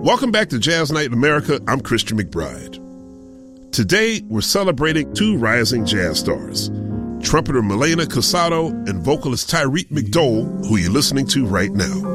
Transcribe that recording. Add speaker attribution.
Speaker 1: Welcome back to Jazz Night in America. I'm Christian McBride. Today, we're celebrating two rising jazz stars, trumpeter Melena Casado and vocalist Tyreke McDowell, who you're listening to right now.